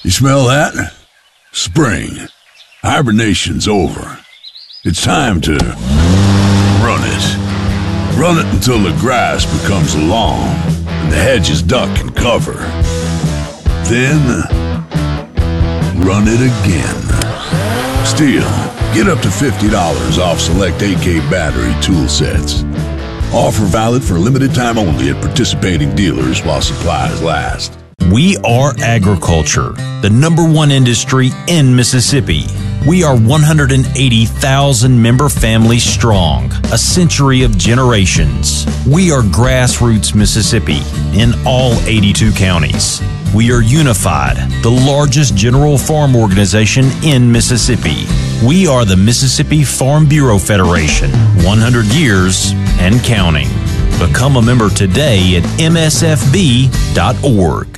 You smell that? Spring. Hibernation's over. It's time to run it. Run it until the grass becomes long and the hedges duck and cover. Then, run it again. Stihl, get up to $50 off select AK battery tool sets. Offer valid for limited time only at participating dealers while supplies last. We are agriculture, the #1 industry in Mississippi. We are 180,000 member families strong, a century of generations. We are Grassroots Mississippi in all 82 counties. We are unified, the largest general farm organization in Mississippi. We are the Mississippi Farm Bureau Federation, 100 years and counting. Become a member today at msfb.org.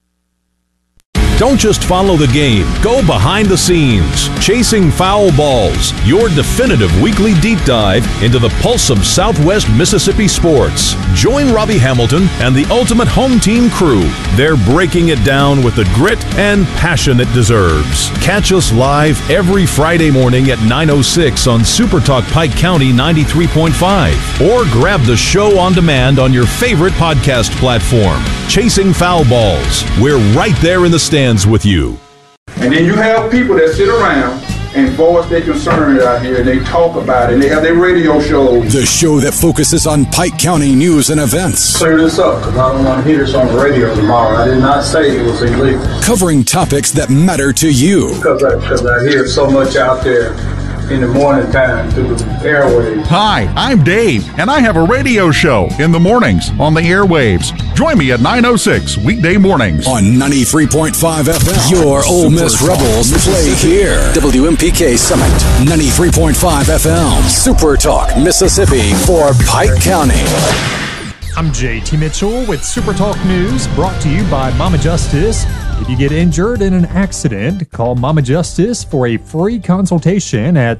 Don't just follow the game, go behind the scenes. Chasing Foul Balls, your definitive weekly deep dive into the pulse of Southwest Mississippi sports. Join Robbie Hamilton and the Ultimate Home Team crew. They're breaking it down with the grit and passion it deserves. Catch us live every Friday morning at 9:06 on Super Talk Pike County 93.5. Or grab the show on demand on your favorite podcast platform. Chasing Foul Balls. We're right there in the stands with you. And then you have people that sit around and voice their concerns out here, and they talk about it, and they have their radio shows. The show that focuses on Pike County news and events. Clear this up, because I don't want to hear this on the radio tomorrow. I did not say it was illegal. Covering topics that matter to you. Because I hear so much out there in the morning time through the airwaves. Hi, I'm Dave, and I have a radio show in the mornings on the airwaves. Join me at 9:06 weekday mornings on 93.5 FM. Your Ole Miss Rebels play here. WMPK Summit, 93.5 FM. Super Talk, Mississippi for Pike County. I'm JT Mitchell with Super Talk News, brought to you by Mama Justice. If you get injured in an accident, call Mama Justice for a free consultation at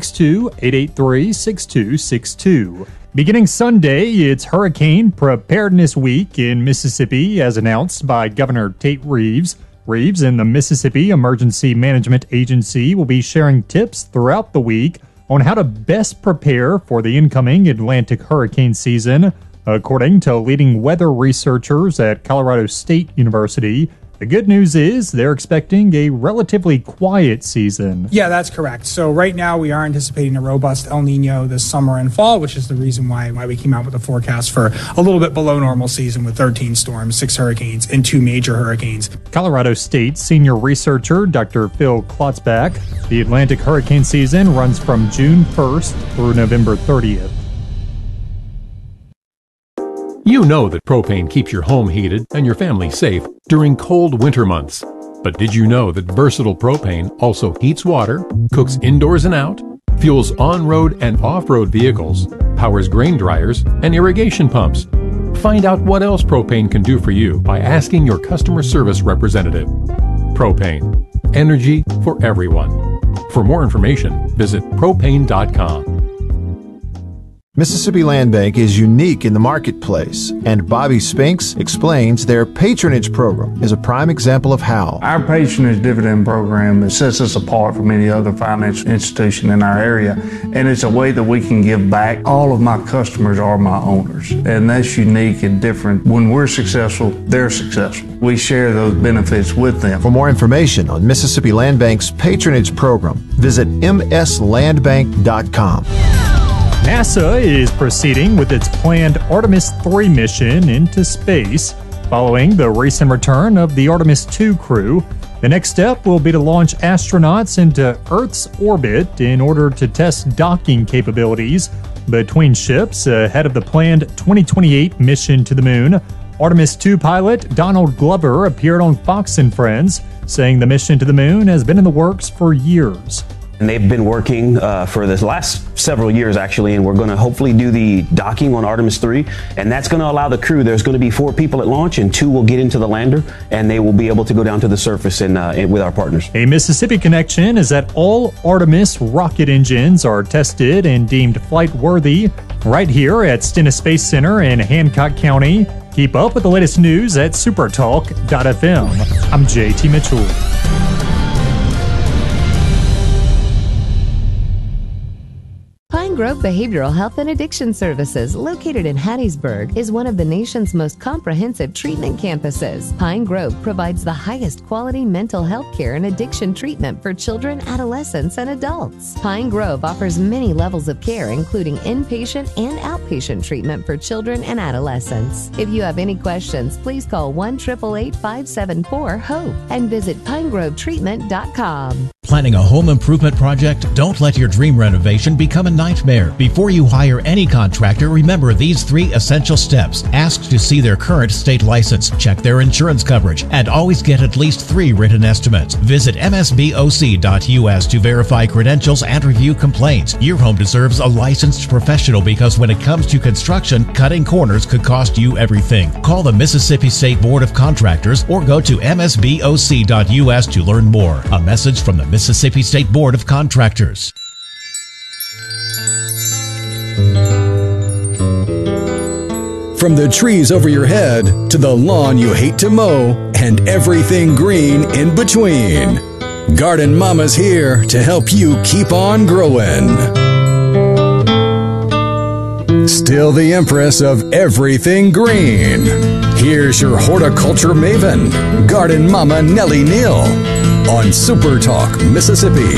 662-883-6262. Beginning Sunday, it's Hurricane Preparedness Week in Mississippi, as announced by Governor Tate Reeves. Reeves and the Mississippi Emergency Management Agency will be sharing tips throughout the week on how to best prepare for the incoming Atlantic hurricane season. According to leading weather researchers at Colorado State University, the good news is they're expecting a relatively quiet season. Yeah, that's correct. So right now we are anticipating a robust El Nino this summer and fall, which is the reason why we came out with a forecast for a little bit below normal season with 13 storms, 6 hurricanes, and 2 major hurricanes. Colorado State senior researcher Dr. Phil Klotzbach. The Atlantic hurricane season runs from June 1st through November 30th. You know that propane keeps your home heated and your family safe during cold winter months. But did you know that Versatile Propane also heats water, cooks indoors and out, fuels on-road and off-road vehicles, powers grain dryers, and irrigation pumps? Find out what else propane can do for you by asking your customer service representative. Propane. Energy for everyone. For more information, visit propane.com. Mississippi Land Bank is unique in the marketplace, and Bobby Spinks explains their patronage program is a prime example of how. Our patronage dividend program sets us apart from any other financial institution in our area, and it's a way that we can give back. All of my customers are my owners, and that's unique and different. When we're successful, they're successful. We share those benefits with them. For more information on Mississippi Land Bank's patronage program, visit mslandbank.com. NASA is proceeding with its planned Artemis 3 mission into space following the recent return of the Artemis 2 crew. The next step will be to launch astronauts into Earth's orbit in order to test docking capabilities between ships ahead of the planned 2028 mission to the moon. Artemis 2 pilot Donald Glover appeared on Fox & Friends, saying the mission to the moon has been in the works for years. And they've been working for the last several years, actually, and we're going to hopefully do the docking on Artemis 3, and that's going to allow the crew. There's going to be 4 people at launch, and 2 will get into the lander, and they will be able to go down to the surface and with our partners. A Mississippi connection is that all Artemis rocket engines are tested and deemed flight-worthy right here at Stennis Space Center in Hancock County. Keep up with the latest news at supertalk.fm. I'm JT Mitchell. Pine Grove Behavioral Health and Addiction Services, located in Hattiesburg, is one of the nation's most comprehensive treatment campuses. Pine Grove provides the highest quality mental health care and addiction treatment for children, adolescents, and adults. Pine Grove offers many levels of care, including inpatient and outpatient treatment for children and adolescents. If you have any questions, please call 1-888-574-HOPE and visit pinegrovetreatment.com. Planning a home improvement project? Don't let your dream renovation become a nightmare. Before you hire any contractor, remember these 3 essential steps. Ask to see their current state license, check their insurance coverage, and always get at least 3 written estimates. Visit msboc.us to verify credentials and review complaints. Your home deserves a licensed professional because when it comes to construction, cutting corners could cost you everything. Call the Mississippi State Board of Contractors or go to msboc.us to learn more. A message from the Mississippi State Board of Contractors. From the trees over your head to the lawn you hate to mow and everything green in between, Garden Mama's here to help you keep on growing. Still the empress of everything green. Here's your horticulture maven, Garden Mama Nellie Neal, on Super Talk Mississippi.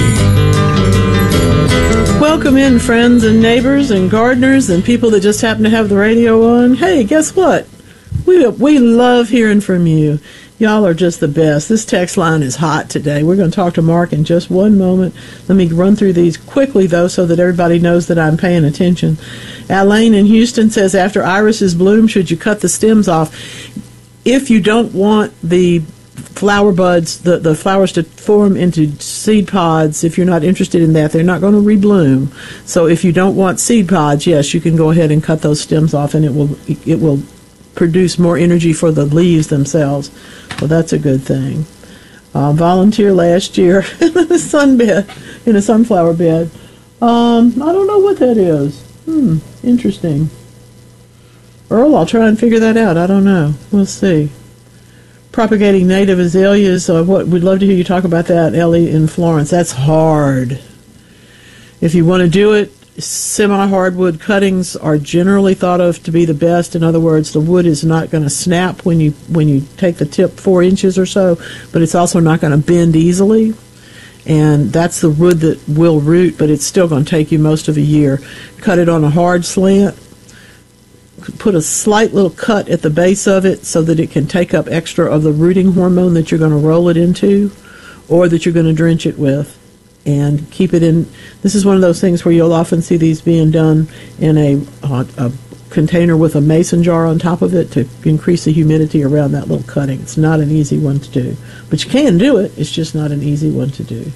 Welcome in, friends and neighbors and gardeners and people that just happen to have the radio on. Hey, guess what? We love hearing from you. Y'all are just the best. This text line is hot today. We're going to talk to Mark in just one moment. Let me run through these quickly, though, so that everybody knows that I'm paying attention. Alaine in Houston says, after irises bloom, should you cut the stems off? If you don't want the flower buds, the flowers to form into seed pods, if you're not interested in that, they're not going to rebloom. So if you don't want seed pods, yes, you can go ahead and cut those stems off, and it will produce more energy for the leaves themselves. Well, that's a good thing. Volunteer last year in a sunflower bed. I don't know what that is. Interesting. Earl, I'll try and figure that out. I don't know. We'll see. Propagating native azaleas. We'd love to hear you talk about that, Ellie in Florence. That's hard. If you want to do it, semi-hardwood cuttings are generally thought of to be the best. In other words, the wood is not going to snap when you take the tip 4 inches or so, but it's also not going to bend easily. And that's the wood that will root, but it's still going to take you most of a year. Cut it on a hard slant. Put a slight little cut at the base of it so that it can take up extra of the rooting hormone that you're going to roll it into or that you're going to drench it with. And keep it in. This is one of those things where you'll often see these being done in a container with a mason jar on top of it to increase the humidity around that little cutting. It's not an easy one to do. But you can do it. It's just not an easy one to do.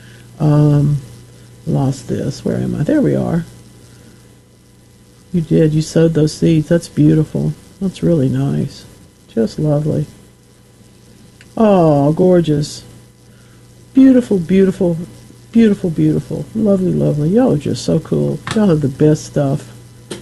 Lost this. Where am I? There we are. You did. You sowed those seeds. That's beautiful. That's really nice. Just lovely. Oh, gorgeous. Beautiful, beautiful, beautiful, beautiful. Lovely, lovely. Y'all are just so cool. Y'all have the best stuff.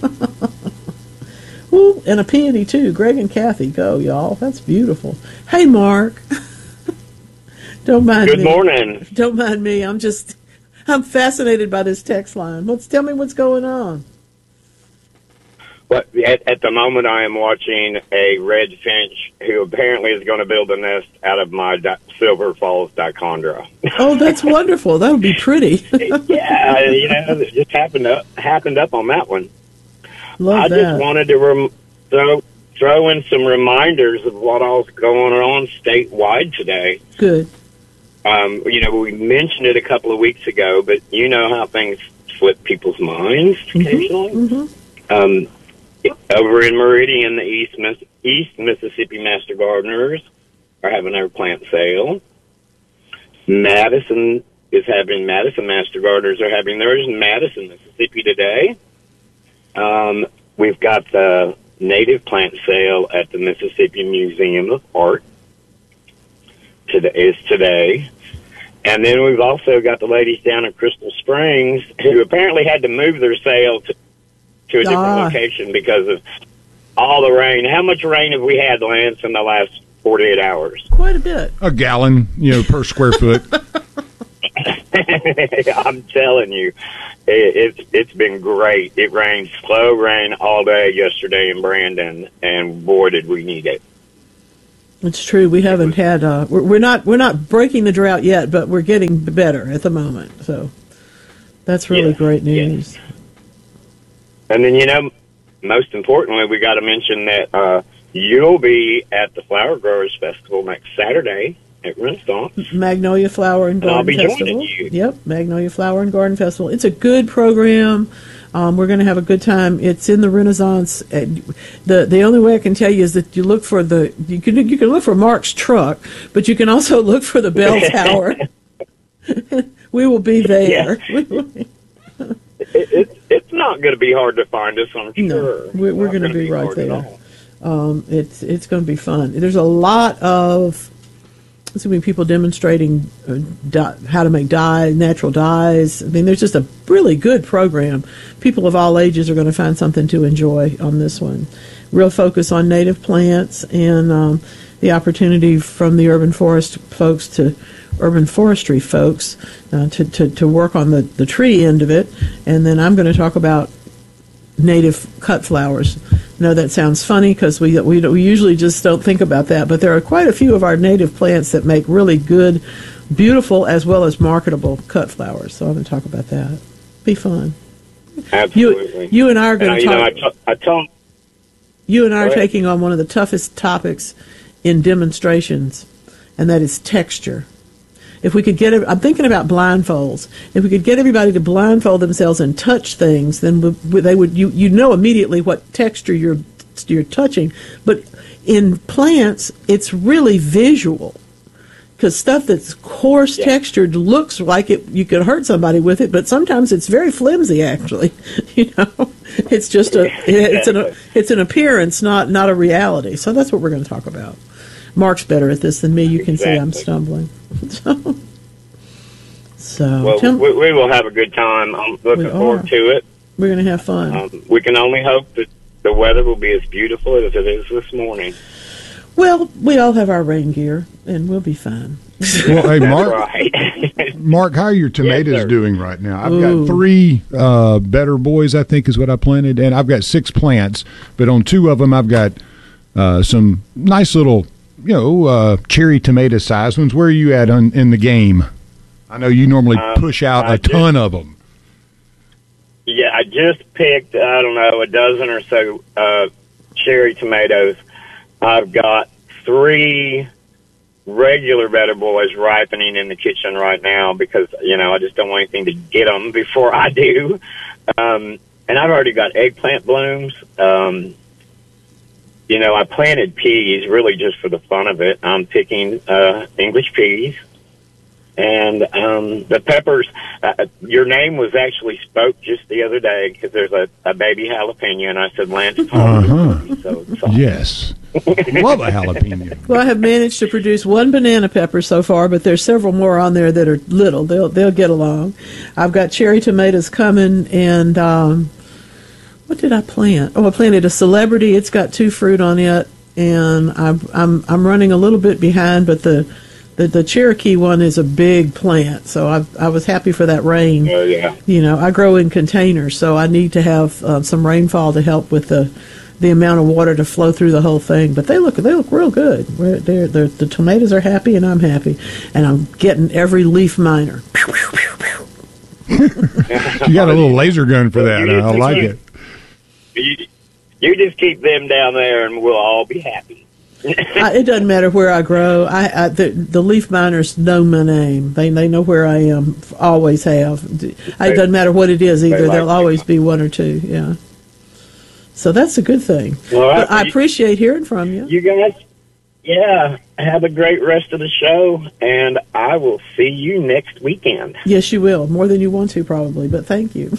Ooh, and a peony, too. Greg and Kathy, go, y'all. That's beautiful. Hey, Mark. Don't mind me. Good morning. Don't mind me. I'm fascinated by this text line. Tell me what's going on. Well, at the moment, I am watching a red finch who apparently is going to build a nest out of my Silver Falls dichondra. Oh, that's wonderful. That would be pretty. Yeah, it just happened up on that one. Love that. I just wanted to throw in some reminders of what all's going on statewide today. Good. We mentioned it a couple of weeks ago, but you know how things slip people's minds occasionally. Mm-hmm. Over in Meridian, the East Mississippi Master Gardeners are having their plant sale. Madison Master Gardeners are having theirs in Madison, Mississippi today. We've got the native plant sale at the Mississippi Museum of Art today. And then we've also got the ladies down in Crystal Springs who apparently had to move their sale to a different location because of all the rain. How much rain have we had, Lance, in the last 48 hours? Quite a bit. A gallon, per square foot. I'm telling you, it's been great. It rained slow rain all day yesterday in Brandon, and boy, did we need it. It's true. We haven't had. We're not breaking the drought yet, but we're getting better at the moment. So that's really great news. Yes. And then most importantly, we got to mention that you'll be at the Flower Growers Festival next Saturday at Renaissance. Magnolia Flower and Garden Festival. I'll be joining you. Yep, Magnolia Flower and Garden Festival. It's a good program. We're going to have a good time. It's in the Renaissance. The only way I can tell you is that you look for you can look for Mark's truck, but you can also look for the bell tower. We will be there. Yeah. It's not going to be hard to find us, I'm sure. No, we're going to be right there. It's going to be fun. There's a lot of people demonstrating how to make natural dyes. I mean, there's just a really good program. People of all ages are going to find something to enjoy on this one. Real focus on native plants and the opportunity from the urban forest folks to urban forestry folks to work on the tree end of it. And then I'm going to talk about native cut flowers. I know that sounds funny because we usually just don't think about that, but there are quite a few of our native plants that make really good, beautiful, as well as marketable cut flowers. So I'm going to talk about that. Be fun. Absolutely. You and I are going to talk. You and I are Go ahead. taking on one of the toughest topics in demonstrations, and that is texture. If we could I'm thinking about blindfolds. If we could get everybody to blindfold themselves and touch things, then they would. You know immediately what texture you're touching. But in plants, it's really visual, because stuff that's coarse textured looks like you could hurt somebody with it, but sometimes it's very flimsy. Actually, it's just it's an appearance, not a reality. So that's what we're going to talk about. Mark's better at this than me. You can see I'm stumbling. Well, we will have a good time. I'm looking forward to it. We're going to have fun. We can only hope that the weather will be as beautiful as it is this morning. Well, we all have our rain gear, and we'll be fine. Well, hey, Mark. Right. Mark, how are your tomatoes doing right now? I've got 3 Better Boys, I think is what I planted, and I've got 6 plants, but on 2 of them I've got some nice little cherry tomato size ones. Where are you at in the game? I know you normally push out a ton of them. Yeah, I just picked, a dozen or so cherry tomatoes. I've got 3 regular Better Boys ripening in the kitchen right now because, I just don't want anything to get them before I do. And I've already got eggplant blooms. I planted peas really just for the fun of it. I'm picking English peas. And the peppers, your name was actually spoke just the other day because there's a baby jalapeno, and I said, Lance, so yes. Love a jalapeno. Well, I have managed to produce 1 banana pepper so far, but there's several more on there that are little. They'll get along. I've got cherry tomatoes coming, and what did I plant? Oh, I planted a celebrity. It's got 2 fruit on it, and I'm running a little bit behind, but the Cherokee one is a big plant, so I was happy for that rain. Oh, yeah. I grow in containers, so I need to have some rainfall to help with the amount of water to flow through the whole thing. But they look real good. The tomatoes are happy, and I'm happy, and I'm getting every leaf miner. You got a little laser gun for that. I like it. You just keep them down there, and we'll all be happy. It doesn't matter where I grow. The leaf miners know my name. They know where I am. Always have. It doesn't matter what it is either. There'll always be 1 or 2. Yeah. So that's a good thing. Well, but I appreciate hearing from you. You guys, have a great rest of the show, and I will see you next weekend. Yes, you will. More than you want to, probably. But thank you.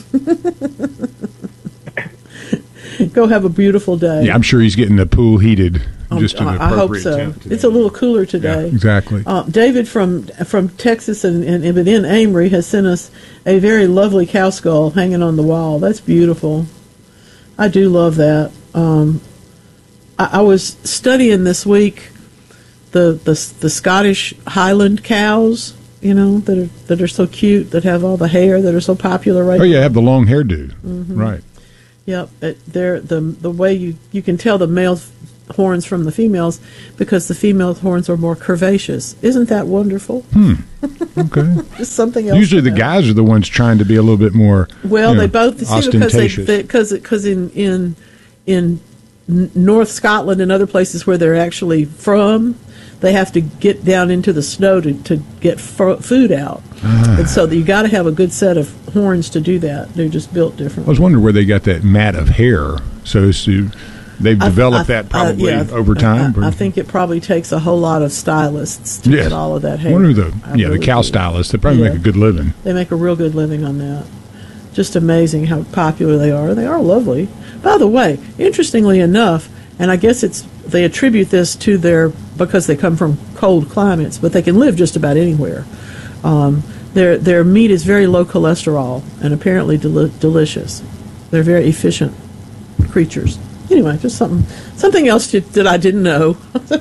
Go have a beautiful day. Yeah, I'm sure he's getting the pool heated. Just an appropriate I hope so. It's a little cooler today. Yeah, exactly. David from Texas and in Amory has sent us a very lovely cow skull hanging on the wall. That's beautiful. I do love that. I was studying this week the Scottish Highland cows, that are so cute, that have all the hair, that are so popular right now. Oh, yeah, have the long hairdo. Mm-hmm. Right. Yep. They're the way you can tell the male horns from the females, because the female horns are more curvaceous. Isn't that wonderful? Okay. Just something else. Usually the guys are the ones trying to be a little bit more they both ostentatious. Because in North Scotland and other places where they're actually from, they have to get down into the snow to get food out. And so you got to have a good set of horns to do that. They're just built different. I was wondering where they got that mat of hair. So they've developed that probably over time. I think it probably takes a whole lot of stylists to get all of that hair. I wonder who the cow stylists. They probably make a good living. They make a real good living on that. Just amazing how popular they are. They are lovely. By the way, interestingly enough, and I guess they attribute this to because they come from cold climates, but they can live just about anywhere. Their meat is very low cholesterol and apparently delicious. They're very efficient creatures. Anyway, just something else that I didn't know.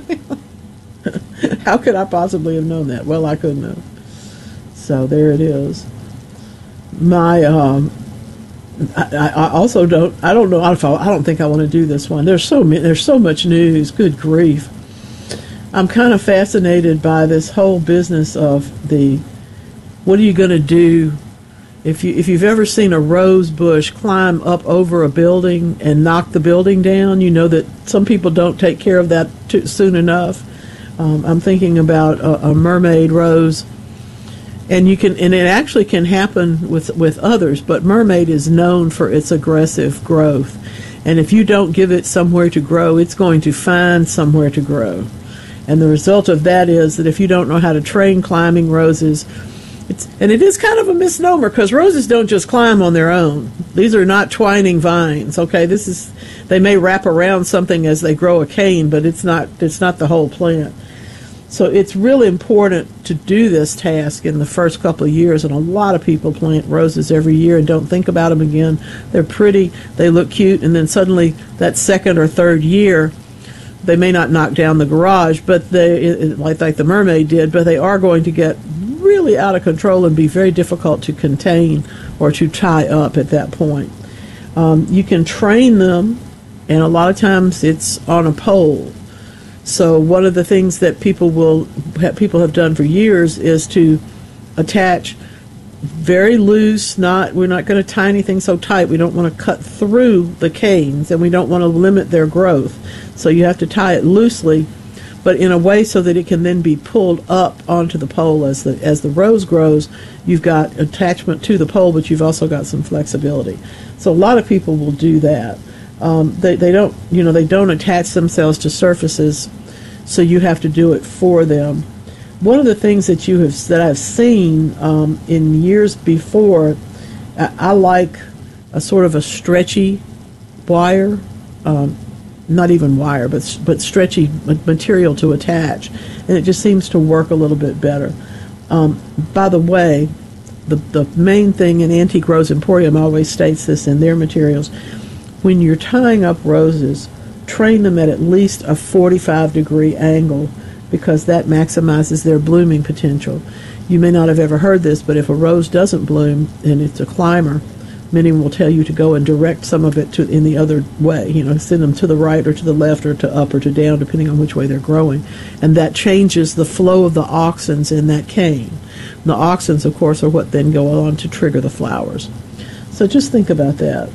How could I possibly have known that? Well, I couldn't have. So there it is. My I also don't know if I don't think I want to do this one. There's so much news. Good grief. I'm kind of fascinated by this whole business of what are you going to do if you've ever seen a rose bush climb up over a building and knock the building down. You know that some people don't take care of that soon enough. I'm thinking about a mermaid rose. And it actually can happen with others, but mermaid is known for its aggressive growth. And if you don't give it somewhere to grow, it's going to find somewhere to grow. And the result of that is that if you don't know how to train climbing roses, it is kind of a misnomer, because roses don't just climb on their own. These are not twining vines, okay? They may wrap around something as they grow a cane, but it's not the whole plant. So it's really important to do this task in the first couple of years, and a lot of people plant roses every year and don't think about them again. They're pretty, they look cute, and then suddenly that second or third year, they may not knock down the garage, but like the mermaid did, but they are going to get really out of control and be very difficult to contain or to tie up at that point. You can train them, and a lot of times it's on a pole. So one of the things that people have done for years is to attach very loose, we're not going to tie anything so tight. We don't want to cut through the canes, and we don't want to limit their growth. So you have to tie it loosely, but in a way so that it can then be pulled up onto the pole as the rose grows. You've got attachment to the pole, but you've also got some flexibility. So a lot of people will do that. They don't attach themselves to surfaces, so you have to do it for them. One of the things that I've seen in years before, I like a sort of a stretchy wire, not even wire, but stretchy material to attach, and it just seems to work a little bit better. By the way, the main thing, in Antique Rose Emporium always states this in their materials: when you're tying up roses, train them at least a 45-degree angle, because that maximizes their blooming potential. You may not have ever heard this, but if a rose doesn't bloom and it's a climber, many will tell you to go and direct some of it in the other way, send them to the right or to the left or to up or to down, depending on which way they're growing. And that changes the flow of the auxins in that cane. And the auxins, of course, are what then go on to trigger the flowers. So just think about that.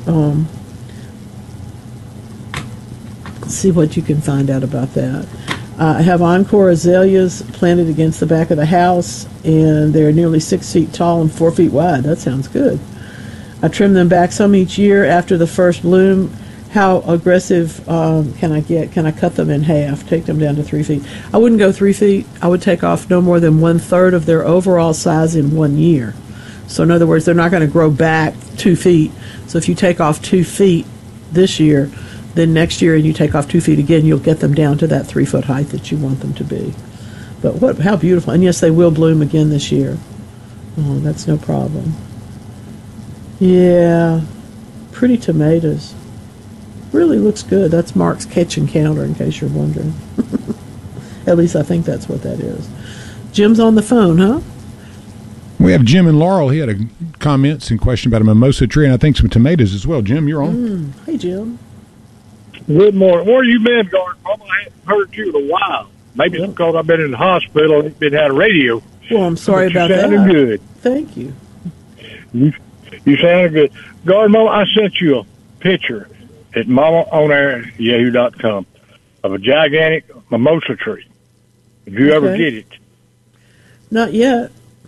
See what you can find out about that. I have Encore azaleas planted against the back of the house, and they're nearly 6 feet tall and 4 feet wide. That sounds good. I trim them back some each year after the first bloom. How aggressive can I get? Can I cut them in half, take them down to 3 feet? I wouldn't go 3 feet. I would take off no more than 1/3 of their overall size in 1 year. So in other words, they're not going to grow back 2 feet. So if you take off 2 feet this year, then next year and you take off 2 feet again, you'll get them down to that 3-foot height that you want them to be. But how beautiful. And yes, they will bloom again this year. Oh, that's no problem. Yeah, pretty tomatoes. really looks good. That's Mark's kitchen counter, in case you're wondering. At least I think that's what that is. Jim's on the phone, huh? We have Jim and Laurel. He had a comments and question about a mimosa tree, and I think some tomatoes as well. Jim, you're on. Hey, Jim. Good morning. Where you been, Gordon? I haven't heard you in a while. Maybe it's because I've been in the hospital and been had a radio. Well, I'm sorry about that. You sounded good. Thank you. You sounded good. Gordon, Mama, I sent you a picture at mamaonair@yahoo.com of a gigantic mimosa tree. Did you ever get it? Not yet.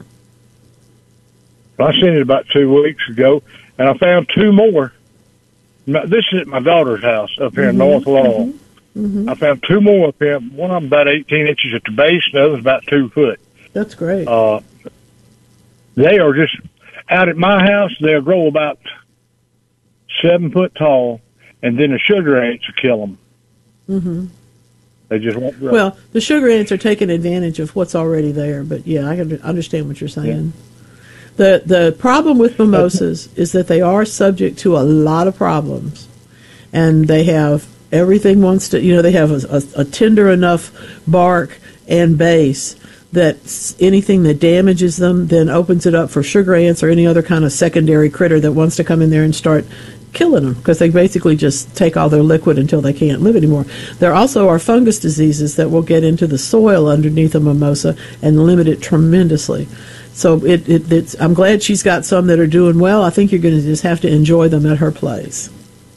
I sent it about 2 weeks ago, and I found two more. This is at my daughter's house up here in North Laurel. I found two more up here. One of them about 18 inches at the base, the other's about 2 foot. That's great. They are just out at my house. They'll grow about 7 foot tall, and then the sugar ants will kill them. Mm-hmm. They just won't grow. Well, the sugar ants are taking advantage of what's already there, but yeah, I can understand what you're saying. Yeah. The problem with mimosas is that they are subject to a lot of problems, and they have everything wants to, they have a tender enough bark and base that anything that damages them then opens it up for sugar ants or any other kind of secondary critter that wants to come in there and start killing them, because they basically just take all their liquid until they can't live anymore. There also are fungus diseases that will get into the soil underneath a mimosa and limit it tremendously. So it's, I'm glad she's got some that are doing well. I think you're going to just have to enjoy them at her place.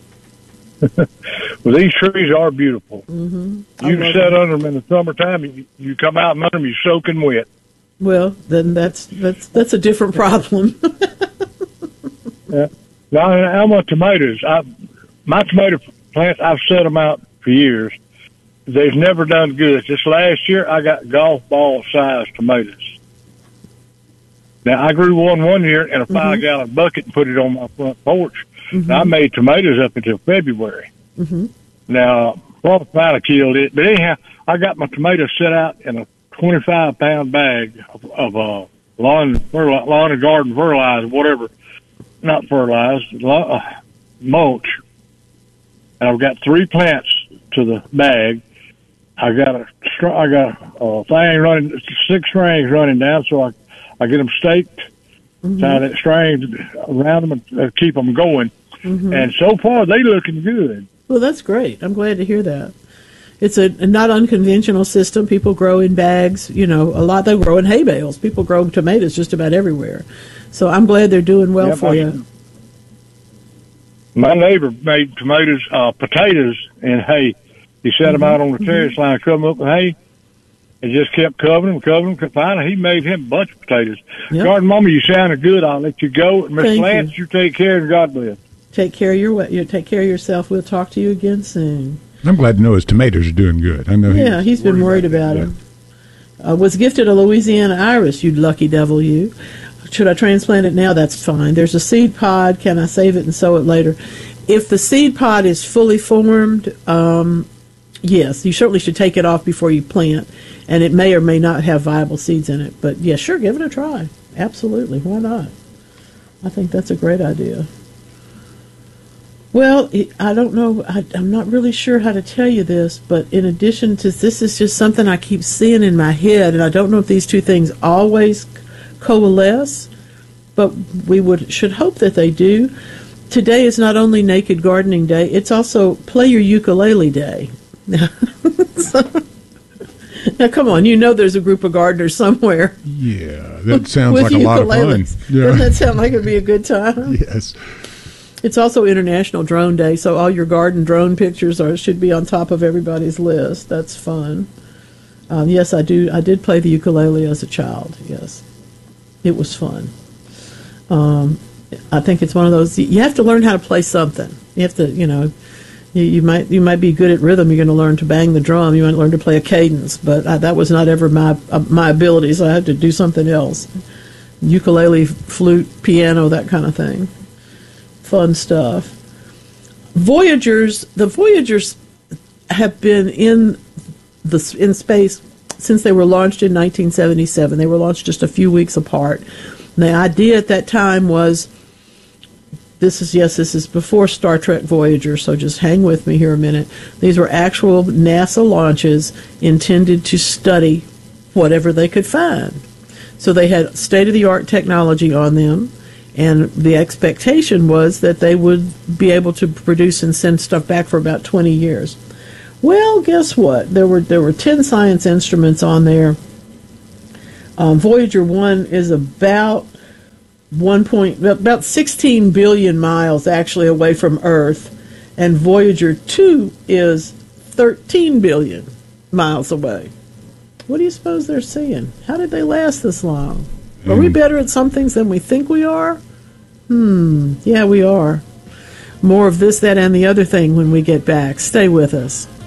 Well, these trees are beautiful. Mm-hmm. You can sit under them in the summertime. You come out and under them, you're soaking wet. Well, then that's a different problem. Yeah. Now, my tomatoes, my tomato plants, I've set them out for years. They've never done good. This last year, I got golf ball sized tomatoes. Now, I grew one year in a 5-gallon bucket and put it on my front porch. Now, I made tomatoes up until February. Now, well, finally killed it. But anyhow, I got my tomatoes set out in a 25-pound bag of lawn and garden fertilizer, whatever. Not fertilizer, mulch. And I've got 3 plants to the bag. I got a thing running, 6 strings running down, so I get them staked, tie that string around them and keep them going. And so far, they looking good. Well, that's great. I'm glad to hear that. It's a not unconventional system. People grow in bags. A lot they grow in hay bales. People grow tomatoes just about everywhere. So I'm glad they're doing well for you. My neighbor made potatoes in hay. He set them out on the terrace line, covered them up with hay, and just kept covering them. Finally, he made him a bunch of potatoes. Garden Mama, you sounded good. I'll let you go. Miss Lance, you take care, and God bless. Take care of yourself. We'll talk to you again soon. I'm glad to know his tomatoes are doing good. I know. Yeah, he's been worried about him. Was gifted a Louisiana iris, you lucky devil, you. Should I transplant it now? That's fine. There's a seed pod. Can I save it and sow it later? If the seed pod is fully formed, yes, you certainly should take it off before you plant, and it may or may not have viable seeds in it. But, yeah, sure, give it a try. Absolutely. Why not? I think that's a great idea. Well, I don't know. I'm not really sure how to tell you this, but in addition to this is just something I keep seeing in my head, and I don't know if these two things always coalesce, but we should hope that they do. Today is not only Naked Gardening Day, it's also Play Your Ukulele Day. Now, come on, there's a group of gardeners somewhere. Yeah, that sounds like a lot of fun. Yeah. Doesn't that sound like it'd be a good time? Yes. It's also International Drone Day, so all your garden drone pictures should be on top of everybody's list. That's fun. Yes, I do. I did play the ukulele as a child. Yes, it was fun. I think it's one of those. You have to learn how to play something. You have to, you might be good at rhythm. You're going to learn to bang the drum. You might learn to play a cadence, but that was not ever my ability. So I had to do something else. Ukulele, flute, piano, that kind of thing. Fun stuff. The Voyagers have been in space since they were launched in 1977. They were launched just a few weeks apart. And the idea at that time was This is before Star Trek Voyager, so just hang with me here a minute. These were actual NASA launches intended to study whatever they could find. So they had state-of-the-art technology on them, and the expectation was that they would be able to produce and send stuff back for about 20 years. Well, guess what? There were 10 science instruments on there. Voyager 1 is about 16 billion miles actually away from Earth, and Voyager 2 is 13 billion miles away. What do you suppose they're seeing? How did they last this long? Are we better at some things than we think we are? Yeah, we are. More of this, that, and the other thing when we get back. Stay with us.